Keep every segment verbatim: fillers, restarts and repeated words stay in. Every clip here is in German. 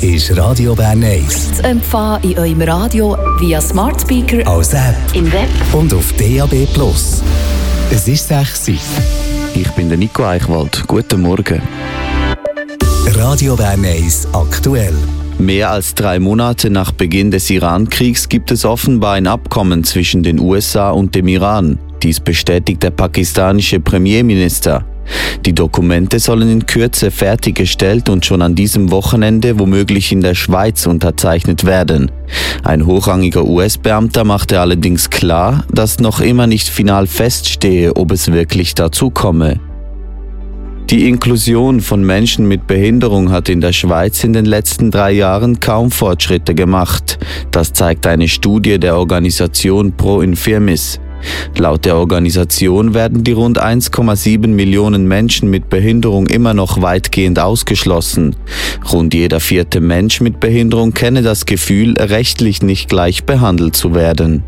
ist Radio Bern eins. Zu empfangen in eurem Radio via Smart Speaker, als App im Web und auf D A B Plus. Es ist sechs Uhr. Ich bin der Nico Eichwald. Guten Morgen. Radio Bern eins aktuell. Mehr als drei Monate nach Beginn des Iran-Kriegs gibt es offenbar ein Abkommen zwischen den U S A und dem Iran. Dies bestätigt der pakistanische Premierminister. Die Dokumente sollen in Kürze fertiggestellt und schon an diesem Wochenende womöglich in der Schweiz unterzeichnet werden. Ein hochrangiger U S-Beamter machte allerdings klar, dass noch immer nicht final feststehe, ob es wirklich dazu komme. Die Inklusion von Menschen mit Behinderung hat in der Schweiz in den letzten drei Jahren kaum Fortschritte gemacht. Das zeigt eine Studie der Organisation Pro Infirmis. Laut der Organisation werden die rund eins Komma sieben Millionen Menschen mit Behinderung immer noch weitgehend ausgeschlossen. Rund jeder vierte Mensch mit Behinderung kenne das Gefühl, rechtlich nicht gleich behandelt zu werden.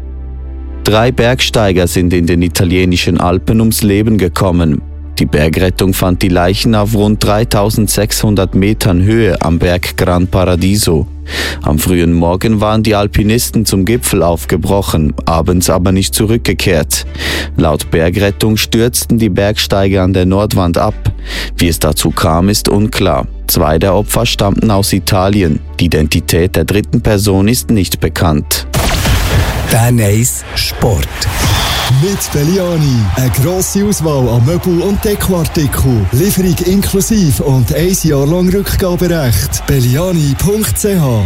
Drei Bergsteiger sind in den italienischen Alpen ums Leben gekommen. Die Bergrettung fand die Leichen auf rund dreitausendsechshundert Metern Höhe am Berg Gran Paradiso. Am frühen Morgen waren die Alpinisten zum Gipfel aufgebrochen, abends aber nicht zurückgekehrt. Laut Bergrettung stürzten die Bergsteiger an der Nordwand ab. Wie es dazu kam, ist unklar. Zwei der Opfer stammten aus Italien. Die Identität der dritten Person ist nicht bekannt. Bern eins Sport. Mit Belliani. Eine grosse Auswahl an Möbel- und Dekoartikeln. Lieferung inklusive und ein Jahr lang Rückgaberecht. belliani punkt c h.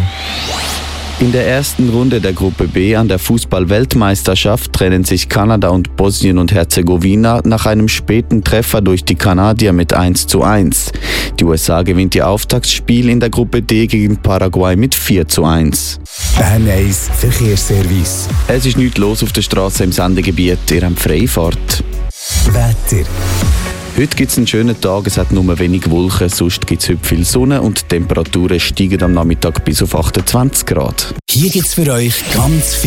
In der ersten Runde der Gruppe B an der Fußball-Weltmeisterschaft trennen sich Kanada und Bosnien und Herzegowina nach einem späten Treffer durch die Kanadier mit eins zu eins. Die U S A gewinnt ihr Auftaktspiel in der Gruppe D gegen Paraguay mit vier zu eins. Bern eins Verkehrsservice. Es ist nichts los auf der Straße im Sendegebiet, ihr habt Freifahrt. Wetter. Heute gibt es einen schönen Tag, es hat nur wenig Wolken, sonst gibt es heute viel Sonne und die Temperaturen steigen am Nachmittag bis auf achtundzwanzig Grad. Hier gibt es für euch ganz viel